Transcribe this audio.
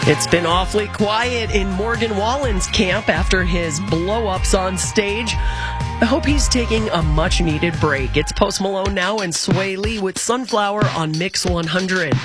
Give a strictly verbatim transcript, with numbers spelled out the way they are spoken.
It's been awfully quiet in Morgan Wallen's camp after his blow-ups on stage. I hope he's taking a much-needed break. It's Post Malone now and Sway Lee with Sunflower on Mix one hundred.